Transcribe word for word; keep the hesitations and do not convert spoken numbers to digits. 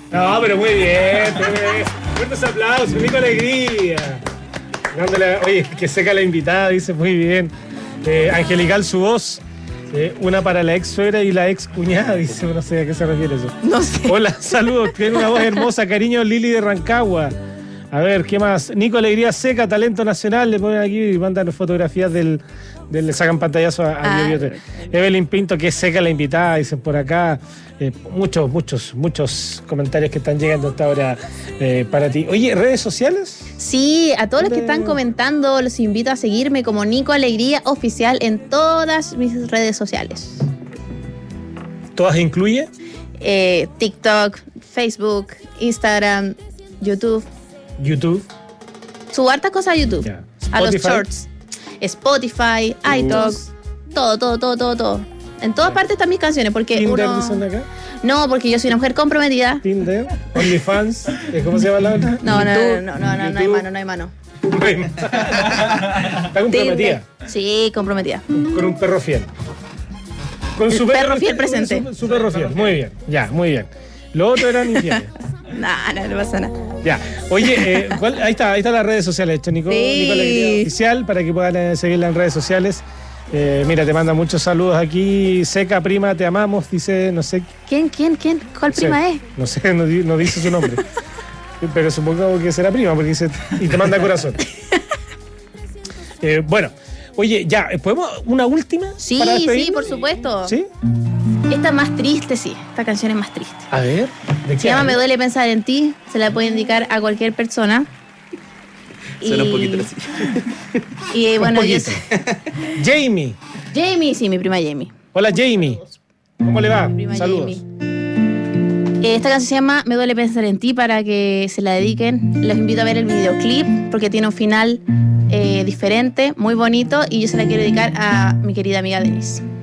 No, pero muy bien. Fuertes aplausos, Nico Alegría. Dándole, oye, que seca la invitada, dice muy bien. Eh, angelical su voz. Eh, una para la ex suegra y la ex cuñada, dice, no sé a qué se refiere eso. No sé. Hola, saludos, tiene una voz hermosa, cariño Lili de Rancagua. A ver, ¿qué más? Nico Alegría Seca, talento nacional, le ponen aquí y mandan fotografías del, del le sacan pantallazo a, a Ah, Bio Bio. Evelyn Pinto, que seca la invitada, dicen por acá. Eh, muchos, muchos, muchos comentarios que están llegando hasta ahora eh, para ti. Oye, ¿redes sociales? Sí, a todos los que están comentando, los invito a seguirme como Nico Alegría Oficial en todas mis redes sociales. ¿Todas incluye? Eh, TikTok, Facebook, Instagram, YouTube. YouTube. Subo hartas cosas a YouTube. Ya. A los Spotify. shorts. Spotify, iTalks, todo, todo, todo, todo, todo. En todas partes están mis canciones, porque Tinder, uno... dicen acá. No, porque yo soy una mujer comprometida. Tinder, OnlyFans, ¿cómo se llama la otra? No, no, YouTube, no, no, no, no hay YouTube. mano, no hay mano. Está comprometida. Tinder. Sí, comprometida. Con un perro fiel. Con El perro fiel presente. Su, su perro fiel. Muy bien, ya, muy bien. Los otros eran infieles. Nah, no, no pasa nada. Ya. Oye, eh, ¿cuál? ahí está, ahí están las redes sociales, hecho, Nico, Sí. Nico Alegría Oficial, para que puedan eh, seguirla en redes sociales. Eh, mira, te manda muchos saludos aquí. Seca, prima, te amamos, dice, no sé. ¿Quién, quién, quién? ¿Cuál no sé, prima es? No sé, no, di- no dice su nombre. Pero supongo que será prima, porque dice, y te manda corazón. Eh, bueno, oye, ya, ¿podemos una última? Sí, para sí, despedirnos? por supuesto. ¿Sí? Esta es más triste, sí. Esta canción es más triste. A ver, ¿de qué Se llama habla? Me duele pensar en ti. Se la puede indicar a cualquier persona. Suena un poquito así. Y Un bueno, yo poquito. Jamie. Jamie, sí, mi prima Jamie. Hola, Jamie. ¿Cómo le va? Prima Saludos. Jamie. Eh, Esta canción se llama Me duele pensar en ti, para que se la dediquen. Los invito a ver el videoclip porque tiene un final eh, diferente, muy bonito, y yo se la quiero dedicar a mi querida amiga Denise.